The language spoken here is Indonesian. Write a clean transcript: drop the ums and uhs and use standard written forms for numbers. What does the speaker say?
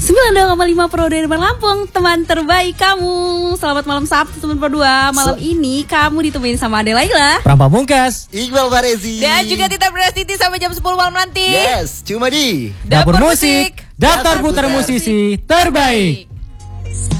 92,5 Pro dari Lampung, teman terbaik kamu. Selamat malam Sabtu teman berdua. Malam ini kamu ditemuin sama Ade Laila, Pram Pamungkas, Iqbal Farezi, dan juga Tita Prestiti sampai jam 10 malam nanti. Yes, cuma di Dapur Musik, daftar putar musisi terbaik.